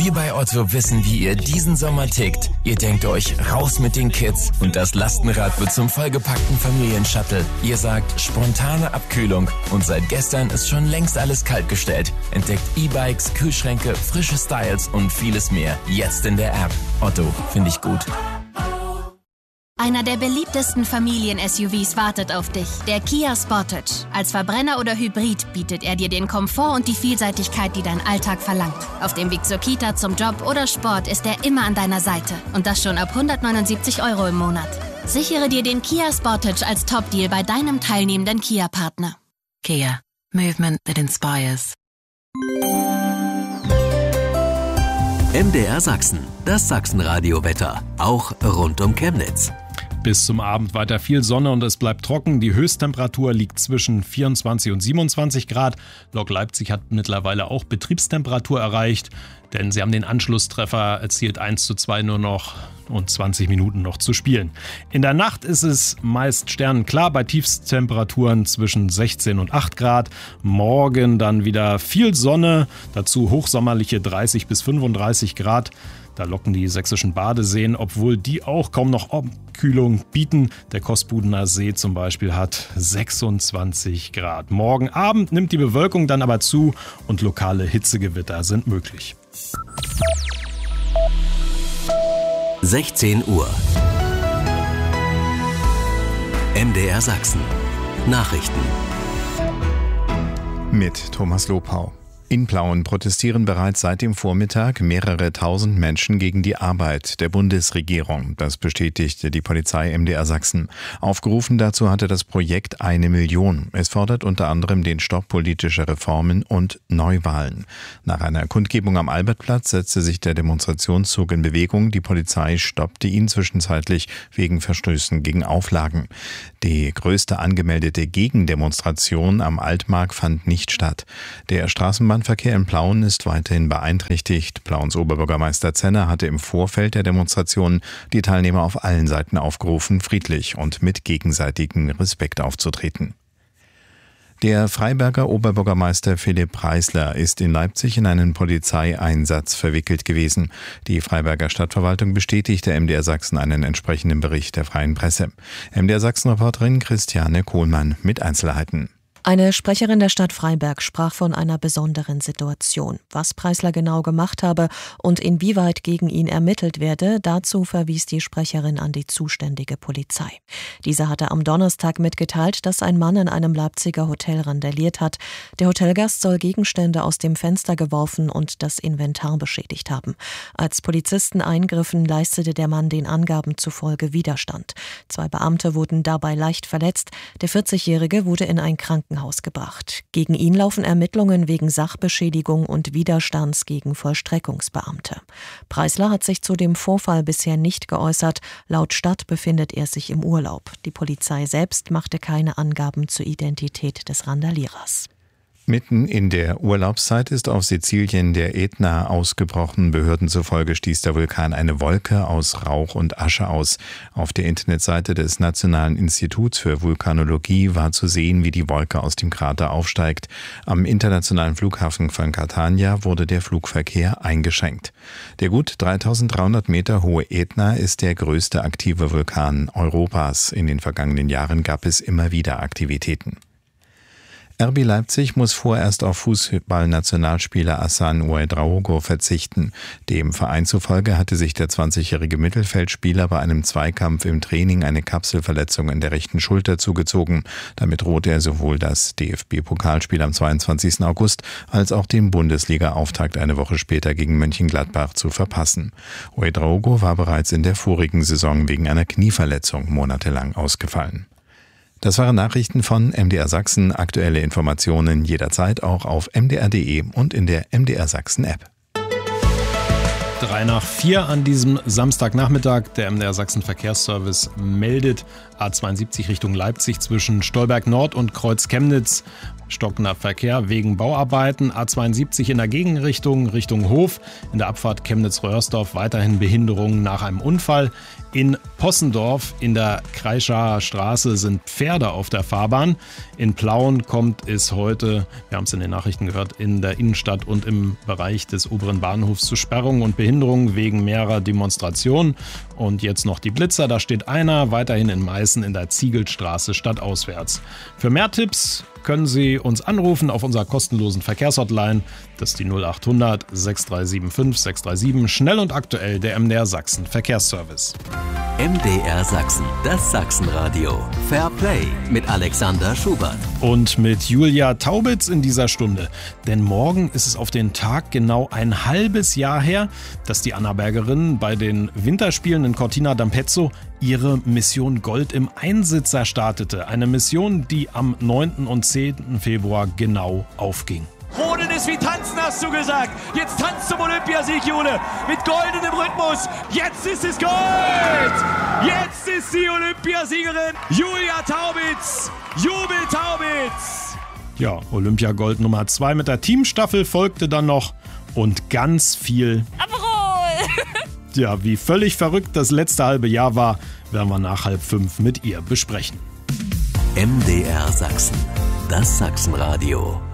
Wir bei Otto wissen, wie ihr diesen Sommer tickt. Ihr denkt euch, raus mit den Kids und das Lastenrad wird zum vollgepackten Familienshuttle. Ihr sagt, spontane Abkühlung und seit gestern ist schon längst alles kaltgestellt. Entdeckt E-Bikes, Kühlschränke, frische Styles und vieles mehr. Jetzt in der App. Otto, finde ich gut. Einer der beliebtesten Familien-SUVs wartet auf dich, der Kia Sportage. Als Verbrenner oder Hybrid bietet er dir den Komfort und die Vielseitigkeit, die dein Alltag verlangt. Auf dem Weg zur Kita, zum Job oder Sport ist er immer an deiner Seite. Und das schon ab 179 € im Monat. Sichere dir den Kia Sportage als Top-Deal bei deinem teilnehmenden Kia-Partner. Kia. Movement that inspires. MDR Sachsen. Das Sachsenradio-Wetter. Auch rund um Chemnitz. Bis zum Abend weiter viel Sonne und es bleibt trocken. Die Höchsttemperatur liegt zwischen 24 und 27 Grad. Lok Leipzig hat mittlerweile auch Betriebstemperatur erreicht, denn sie haben den Anschlusstreffer erzielt, 1:2 nur noch und 20 Minuten noch zu spielen. In der Nacht ist es meist sternenklar bei Tiefsttemperaturen zwischen 16 und 8 Grad. Morgen dann wieder viel Sonne, dazu hochsommerliche 30 bis 35 Grad. Da locken die sächsischen Badeseen, obwohl die auch kaum noch Abkühlung bieten. Der Kosbudener See zum Beispiel hat 26 Grad. Morgen Abend nimmt die Bewölkung dann aber zu und lokale Hitzegewitter sind möglich. 16 Uhr. MDR Sachsen. Nachrichten. Mit Thomas Lopau. In Plauen protestieren bereits seit dem Vormittag mehrere tausend Menschen gegen die Arbeit der Bundesregierung. Das bestätigte die Polizei MDR Sachsen. Aufgerufen dazu hatte das Projekt 1 Million. Es fordert unter anderem den Stopp politischer Reformen und Neuwahlen. Nach einer Kundgebung am Albertplatz setzte sich der Demonstrationszug in Bewegung. Die Polizei stoppte ihn zwischenzeitlich wegen Verstößen gegen Auflagen. Die größte angemeldete Gegendemonstration am Altmark fand nicht statt. Der Straßenbahnverkehr in Plauen ist weiterhin beeinträchtigt. Plauens Oberbürgermeister Zenner hatte im Vorfeld der Demonstration die Teilnehmer auf allen Seiten aufgerufen, friedlich und mit gegenseitigem Respekt aufzutreten. Der Freiberger Oberbürgermeister Philipp Preisler ist in Leipzig in einen Polizeieinsatz verwickelt gewesen. Die Freiberger Stadtverwaltung bestätigte MDR Sachsen einen entsprechenden Bericht der Freien Presse. MDR Sachsen-Reporterin Christiane Kohlmann mit Einzelheiten. Eine Sprecherin der Stadt Freiberg sprach von einer besonderen Situation. Was Preisler genau gemacht habe und inwieweit gegen ihn ermittelt werde, dazu verwies die Sprecherin an die zuständige Polizei. Diese hatte am Donnerstag mitgeteilt, dass ein Mann in einem Leipziger Hotel randaliert hat. Der Hotelgast soll Gegenstände aus dem Fenster geworfen und das Inventar beschädigt haben. Als Polizisten eingriffen, leistete der Mann den Angaben zufolge Widerstand. 2 Beamte wurden dabei leicht verletzt. Der 40-Jährige wurde in ein Krankenhaus gebracht. Gegen ihn laufen Ermittlungen wegen Sachbeschädigung und Widerstands gegen Vollstreckungsbeamte. Preisler hat sich zu dem Vorfall bisher nicht geäußert. Laut Stadt befindet er sich im Urlaub. Die Polizei selbst machte keine Angaben zur Identität des Randalierers. Mitten in der Urlaubszeit ist auf Sizilien der Ätna ausgebrochen. Behörden zufolge stieß der Vulkan eine Wolke aus Rauch und Asche aus. Auf der Internetseite des Nationalen Instituts für Vulkanologie war zu sehen, wie die Wolke aus dem Krater aufsteigt. Am internationalen Flughafen von Catania wurde der Flugverkehr eingeschränkt. Der gut 3300 Meter hohe Ätna ist der größte aktive Vulkan Europas. In den vergangenen Jahren gab es immer wieder Aktivitäten. RB Leipzig muss vorerst auf Fußballnationalspieler Hassan Ouedraogo verzichten. Dem Verein zufolge hatte sich der 20-jährige Mittelfeldspieler bei einem Zweikampf im Training eine Kapselverletzung in der rechten Schulter zugezogen. Damit drohte er sowohl das DFB-Pokalspiel am 22. August als auch den Bundesliga-Auftakt eine Woche später gegen Mönchengladbach zu verpassen. Ouedraogo war bereits in der vorigen Saison wegen einer Knieverletzung monatelang ausgefallen. Das waren Nachrichten von MDR Sachsen. Aktuelle Informationen jederzeit auch auf mdr.de und in der MDR Sachsen App. 3:04 an diesem Samstagnachmittag. Der MDR Sachsen Verkehrsservice meldet A72 Richtung Leipzig zwischen Stolberg Nord und Kreuz Chemnitz. Stockender Verkehr wegen Bauarbeiten. A72 in der Gegenrichtung Richtung Hof. In der Abfahrt Chemnitz-Röhrsdorf weiterhin Behinderungen nach einem Unfall. In Possendorf in der Kreischacher Straße sind Pferde auf der Fahrbahn. In Plauen kommt es heute, wir haben es in den Nachrichten gehört, in der Innenstadt und im Bereich des oberen Bahnhofs zu Sperrungen und Behinderungen wegen mehrerer Demonstrationen. Und jetzt noch die Blitzer, da steht einer, weiterhin in Meißen in der Ziegelstraße stadtauswärts. Für mehr Tipps können Sie uns anrufen auf unserer kostenlosen Verkehrshotline. Das ist die 0800 6375 637. Schnell und aktuell der MDR Sachsen Verkehrsservice. MDR Sachsen, das Sachsenradio. Fair Play mit Alexander Schubert. Und mit Julia Taubitz in dieser Stunde. Denn morgen ist es auf den Tag genau ein halbes Jahr her, dass die Annabergerinnen bei den Winterspielen in Cortina d'Ampezzo ihre Mission Gold im Einsitzer startete. Eine Mission, die am 9. und 10. Februar genau aufging. Rodeln ist wie tanzen, hast du gesagt. Jetzt tanzt zum Olympiasieg, Jule. Mit goldenem Rhythmus. Jetzt ist es Gold. Jetzt ist die Olympiasiegerin Julia Taubitz. Jubel Taubitz. Ja, Olympiagold Nummer 2 mit der Teamstaffel folgte dann noch. Und ganz viel Aperol. Ja, wie völlig verrückt das letzte halbe Jahr war, werden wir nach 4:30 mit ihr besprechen. MDR Sachsen, das Sachsenradio.